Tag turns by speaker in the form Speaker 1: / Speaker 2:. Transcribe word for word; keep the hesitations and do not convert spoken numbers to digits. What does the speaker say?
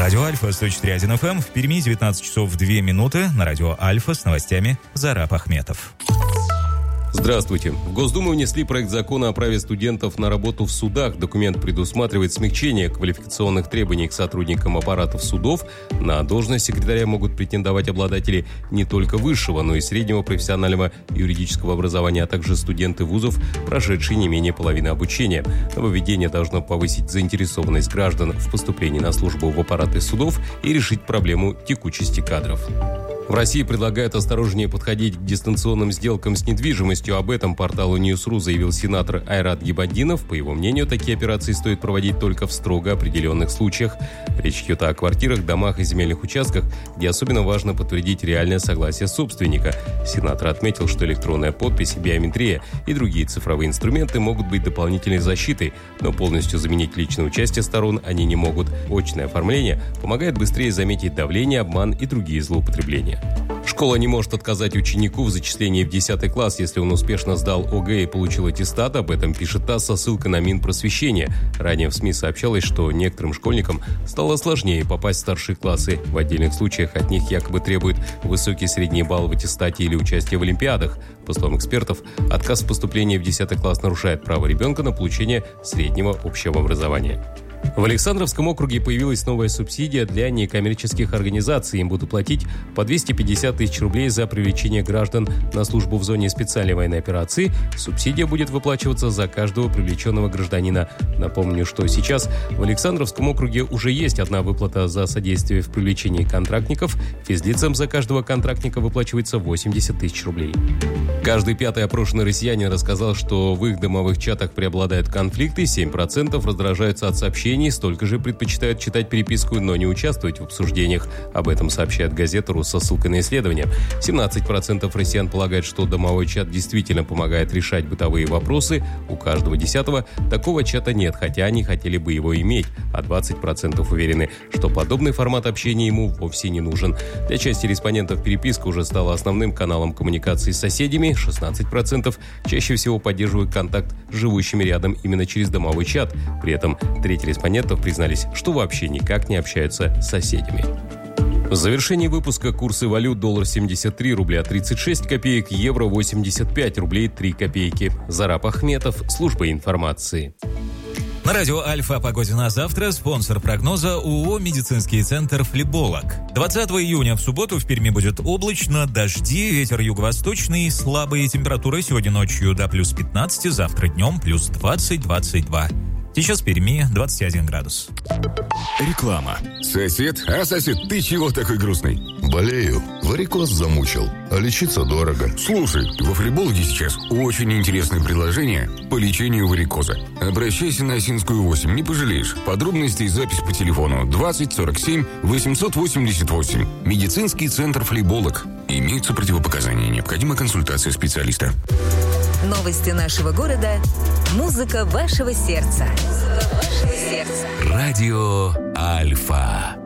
Speaker 1: Радио Альфа, сто четыре точка один эф эм. В Перми девятнадцать часов две минуты. На радио Альфа с новостями Зарап Ахметов.
Speaker 2: Здравствуйте. В Госдуму внесли проект закона о праве студентов на работу в судах. Документ предусматривает смягчение квалификационных требований к сотрудникам аппаратов судов. На должность секретаря могут претендовать обладатели не только высшего, но и среднего профессионального юридического образования, а также студенты вузов, прошедшие не менее половины обучения. Нововведение должно повысить заинтересованность граждан в поступлении на службу в аппараты судов и решить проблему текучести кадров. В России предлагают осторожнее подходить к дистанционным сделкам с недвижимостью. Об этом порталу Ньюс.ру заявил сенатор Айрат Гибаддинов. По его мнению, такие операции стоит проводить только в строго определенных случаях. Речь идет о квартирах, домах и земельных участках, где особенно важно подтвердить реальное согласие собственника. Сенатор отметил, что электронная подпись, биометрия и другие цифровые инструменты могут быть дополнительной защитой, но полностью заменить личное участие сторон они не могут. Очное оформление помогает быстрее заметить давление, обман и другие злоупотребления. Школа не может отказать ученику в зачислении в десятый класс, если он успешно сдал ОГЭ и получил аттестат. Об этом пишет ТАСС со ссылкой на Минпросвещение. Ранее в СМИ сообщалось, что некоторым школьникам стало сложнее попасть в старшие классы. В отдельных случаях от них якобы требуют высокий средний балл в аттестате или участие в олимпиадах. По словам экспертов, отказ в поступлении в десятый класс нарушает право ребенка на получение среднего общего образования. В Александровском округе появилась новая субсидия для некоммерческих организаций. Им будут платить по двести пятьдесят тысяч рублей за привлечение граждан на службу в зоне специальной военной операции. Субсидия будет выплачиваться за каждого привлеченного гражданина. Напомню, что сейчас в Александровском округе уже есть одна выплата за содействие в привлечении контрактников. Физлицам за каждого контрактника выплачивается восемьдесят тысяч рублей. Каждый пятый опрошенный россиянин рассказал, что в их домовых чатах преобладают конфликты, семь процентов раздражаются от сообщений, столько же предпочитают читать переписку, но не участвовать в обсуждениях. Об этом сообщает газета РУ со ссылкой на исследование. семнадцать процентов россиян полагают, что домовой чат действительно помогает решать бытовые вопросы. У каждого десятого такого чата нет, хотя они хотели бы его иметь. А двадцать процентов уверены, что подобный формат общения ему вовсе не нужен. Для части респондентов переписка уже стала основным каналом коммуникации с соседями. шестнадцать процентов чаще всего поддерживают контакт с живущими рядом именно через домовой чат. При этом треть респондентов признались, что вообще никак не общаются с соседями. В завершении выпуска курсы валют: доллар семьдесят три рубля тридцать шесть копеек, евро восемьдесят пять рублей три копейки. Зарап Ахметов, служба информации.
Speaker 1: На радио Альфа о погоде на завтра. Спонсор прогноза ООО «Медицинский центр Флеболог». двадцатого июня в субботу в Перми будет облачно, дожди, ветер юго-восточный, слабые температуры сегодня ночью до плюс пятнадцати, завтра днем плюс двадцать - двадцать два. Сейчас в Перми двадцать один градус.
Speaker 3: Реклама. Сосед? А, сосед, ты чего такой грустный?
Speaker 4: Болею. Варикоз замучил. А лечиться дорого.
Speaker 3: Слушай, во Флебологе сейчас очень интересное предложение по лечению варикоза. Обращайся на Осинскую восемь, не пожалеешь. Подробности и запись по телефону двадцать сорок семь восемьсот восемьдесят восемь. Медицинский центр Флеболог. Имеются противопоказания. Необходима консультация специалиста.
Speaker 5: Новости нашего города. Музыка вашего сердца. Музыка вашего сердца.
Speaker 3: Радио Альфа.